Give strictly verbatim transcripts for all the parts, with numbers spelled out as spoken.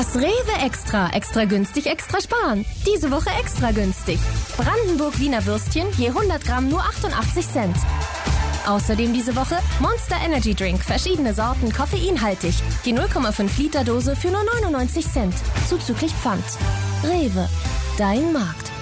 Das Rewe Extra. Extra günstig, extra sparen. Diese Woche extra günstig. Brandenburg-Wiener Würstchen je hundert Gramm nur achtundachtzig Cent. Außerdem diese Woche Monster Energy Drink. Verschiedene Sorten, koffeinhaltig. Die null Komma fünf Liter Dose für nur neunundneunzig Cent. Zuzüglich Pfand. Rewe. Dein Markt.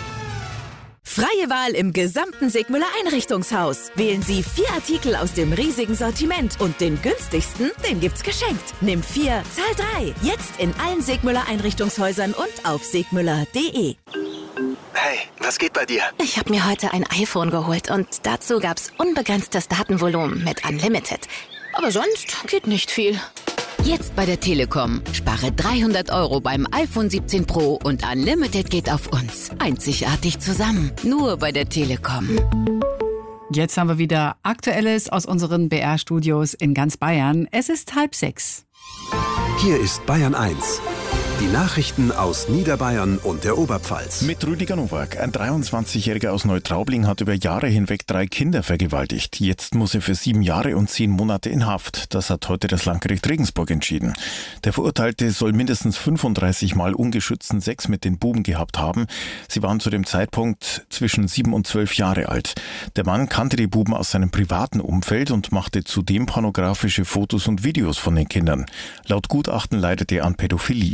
Freie Wahl im gesamten Segmüller Einrichtungshaus. Wählen Sie vier Artikel aus dem riesigen Sortiment und den günstigsten, den gibt's geschenkt. Nimm vier, zahl drei. Jetzt in allen Segmüller Einrichtungshäusern und auf segmüller punkt de. Hey, was geht bei dir? Ich habe mir heute ein iPhone geholt und dazu gab's unbegrenztes Datenvolumen mit Unlimited. Aber sonst geht nicht viel. Jetzt bei der Telekom. Spare dreihundert Euro beim iPhone siebzehn Pro und Unlimited geht auf uns. Einzigartig zusammen. Nur bei der Telekom. Jetzt haben wir wieder Aktuelles aus unseren B R-Studios in ganz Bayern. Es ist halb sechs. Hier ist Bayern eins. Die Nachrichten aus Niederbayern und der Oberpfalz. Mit Rüdiger Nowak. Ein dreiundzwanzigjähriger aus Neutraubling hat über Jahre hinweg drei Kinder vergewaltigt. Jetzt muss er für sieben Jahre und zehn Monate in Haft. Das hat heute das Landgericht Regensburg entschieden. Der Verurteilte soll mindestens fünfunddreißig Mal ungeschützten Sex mit den Buben gehabt haben. Sie waren zu dem Zeitpunkt zwischen sieben und zwölf Jahre alt. Der Mann kannte die Buben aus seinem privaten Umfeld und machte zudem pornografische Fotos und Videos von den Kindern. Laut Gutachten leidete er an Pädophilie.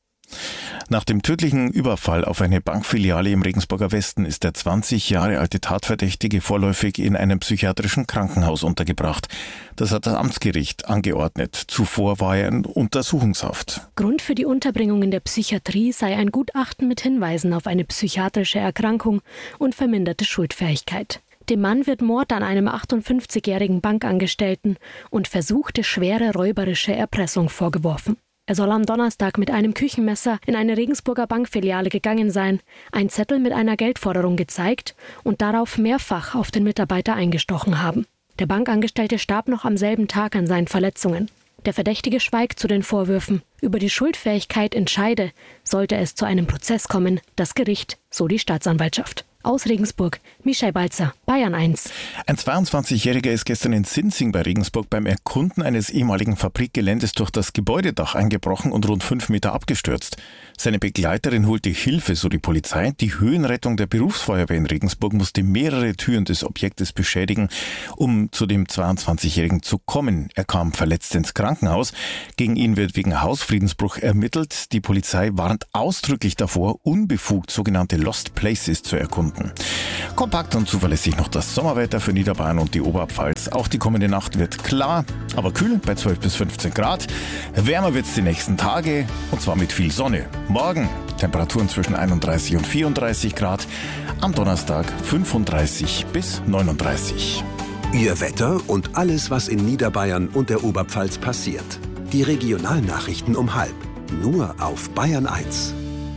Nach dem tödlichen Überfall auf eine Bankfiliale im Regensburger Westen ist der zwanzig Jahre alte Tatverdächtige vorläufig in einem psychiatrischen Krankenhaus untergebracht. Das hat das Amtsgericht angeordnet. Zuvor war er in Untersuchungshaft. Grund für die Unterbringung in der Psychiatrie sei ein Gutachten mit Hinweisen auf eine psychiatrische Erkrankung und verminderte Schuldfähigkeit. Dem Mann wird Mord an einem achtundfünfzigjährigen Bankangestellten und versuchte schwere räuberische Erpressung vorgeworfen. Er soll am Donnerstag mit einem Küchenmesser in eine Regensburger Bankfiliale gegangen sein, ein Zettel mit einer Geldforderung gezeigt und darauf mehrfach auf den Mitarbeiter eingestochen haben. Der Bankangestellte starb noch am selben Tag an seinen Verletzungen. Der Verdächtige schweigt zu den Vorwürfen. Über die Schuldfähigkeit entscheide, sollte es zu einem Prozess kommen, das Gericht, so die Staatsanwaltschaft. Aus Regensburg, Michel Balzer, Bayern eins. Ein zweiundzwanzigjähriger ist gestern in Sinzing bei Regensburg beim Erkunden eines ehemaligen Fabrikgeländes durch das Gebäudedach eingebrochen und rund fünf Meter abgestürzt. Seine Begleiterin holte Hilfe, so die Polizei. Die Höhenrettung der Berufsfeuerwehr in Regensburg musste mehrere Türen des Objektes beschädigen, um zu dem zweiundzwanzigjährigen zu kommen. Er kam verletzt ins Krankenhaus. Gegen ihn wird wegen Hausfriedensbruch ermittelt. Die Polizei warnt ausdrücklich davor, unbefugt sogenannte Lost Places zu erkunden. Kompakt und zuverlässig noch das Sommerwetter für Niederbayern und die Oberpfalz. Auch die kommende Nacht wird klar, aber kühl bei zwölf bis fünfzehn Grad. Wärmer wird es die nächsten Tage und zwar mit viel Sonne. Morgen Temperaturen zwischen einunddreißig und vierunddreißig Grad. Am Donnerstag fünfunddreißig bis neununddreißig. Ihr Wetter und alles, was in Niederbayern und der Oberpfalz passiert. Die Regionalnachrichten um halb. Nur auf Bayern eins.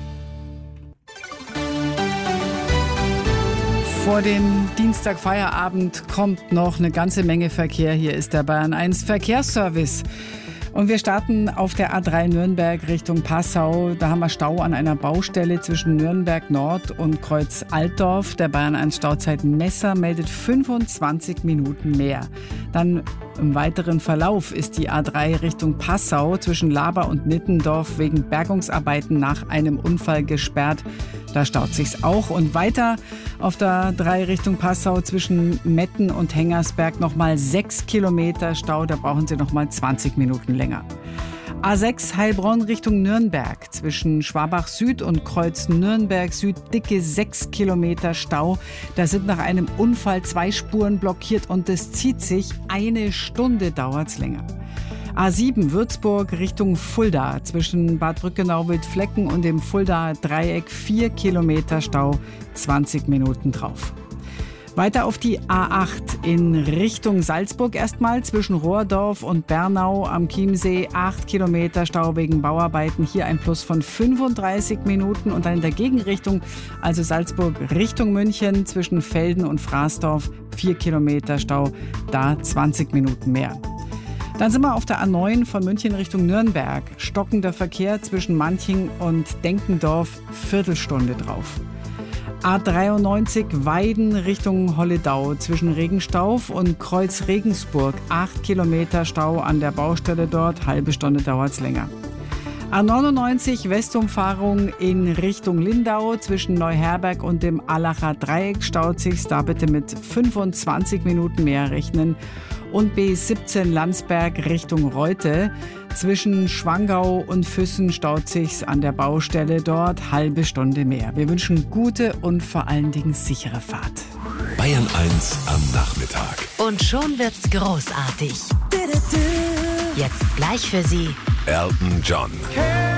Vor dem Dienstagfeierabend kommt noch eine ganze Menge Verkehr. Hier ist der Bayern eins Verkehrsservice. Und wir starten auf der A drei Nürnberg Richtung Passau. Da haben wir Stau an einer Baustelle zwischen Nürnberg Nord und Kreuz Altdorf. Der Bayern eins Stauzeit Messer meldet fünfundzwanzig Minuten mehr. Dann im weiteren Verlauf ist die A drei Richtung Passau zwischen Laber und Nittendorf wegen Bergungsarbeiten nach einem Unfall gesperrt. Da staut sich's auch. Und weiter auf der A drei Richtung Passau zwischen Metten und Hengersberg nochmal sechs Kilometer Stau. Da brauchen Sie nochmal zwanzig Minuten länger. A sechs Heilbronn Richtung Nürnberg. Zwischen Schwabach Süd und Kreuz Nürnberg Süd dicke sechs Kilometer Stau. Da sind nach einem Unfall zwei Spuren blockiert und es zieht sich. Eine Stunde dauert's länger. A sieben Würzburg Richtung Fulda. Zwischen Bad Brückenau-Wildflecken und dem Fuldaer Dreieck vier Kilometer Stau, zwanzig Minuten drauf. Weiter auf die A acht in Richtung Salzburg erstmal. Zwischen Rohrdorf und Bernau am Chiemsee acht Kilometer Stau wegen Bauarbeiten. Hier ein Plus von fünfunddreißig Minuten. Und dann in der Gegenrichtung, also Salzburg Richtung München, zwischen Velden und Fraßdorf vier Kilometer Stau, da zwanzig Minuten mehr. Dann sind wir auf der A neun von München Richtung Nürnberg. Stockender Verkehr zwischen Manching und Denkendorf, Viertelstunde drauf. A dreiundneunzig Weiden Richtung Holledau zwischen Regenstauf und Kreuz Regensburg. acht Kilometer Stau an der Baustelle dort, halbe Stunde dauert's länger. A neunundneunzig Westumfahrung in Richtung Lindau zwischen Neuherberg und dem Allacher Dreieck staut sich. Da bitte mit fünfundzwanzig Minuten mehr rechnen. Und B siebzehn Landsberg Richtung Reute. Zwischen Schwangau und Füssen staut sich's an der Baustelle dort halbe Stunde mehr. Wir wünschen gute und vor allen Dingen sichere Fahrt. Bayern eins am Nachmittag. Und schon wird's großartig. Jetzt gleich für Sie Elton John.